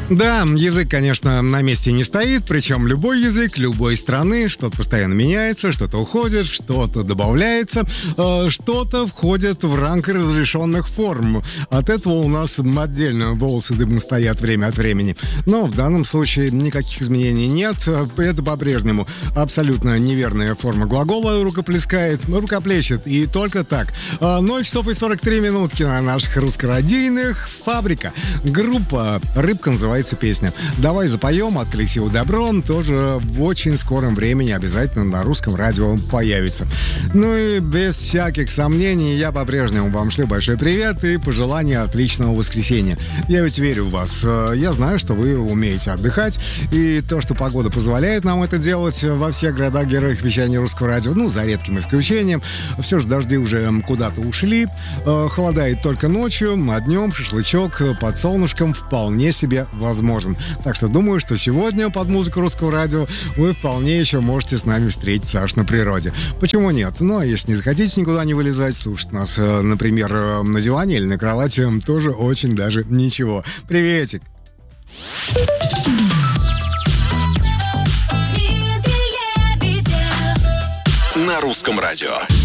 Да, язык, конечно, на месте не стоит, причем любой язык, любой страны, что-то постоянно меняется, что-то уходит, что-то добавляется, что-то входит в ранг разрешенных форм. От этого у нас отдельно волосы дыбом стоят время от времени. Но в данном случае никаких изменений нет. Это по-прежнему абсолютно неверная форма глагола рукоплещет, и только так. 0 часов и 43 минутки на наших русскорадийных. Фабрика. Группа «Рыбка» называется песня. Давай запоем от коллектива «Добро». Тоже в очень скором времени обязательно на русском радио появится. Ну и без всяких сомнений я по-прежнему вам шлю большой привет и пожелания отличного воскресенья. Я ведь верю в вас. Я знаю, что вы умеете отдыхать. И то, что погода позволяет нам это делать во всех городах-героях вещания русского радио, ну, за редким исключением. Все же дожди уже куда-то ушли. Холодает только ночью, а днем шашлычок под солнышком вполне себе возможен. Так что думаю, что сегодня под музыку русского радио вы вполне еще можете с нами встретиться аж на природе. Почему нет? Ну, а если не захотите никуда не вылезать, слушать нас, например, на диване или на кровати, тоже очень даже ничего. Приветик! На русском радио.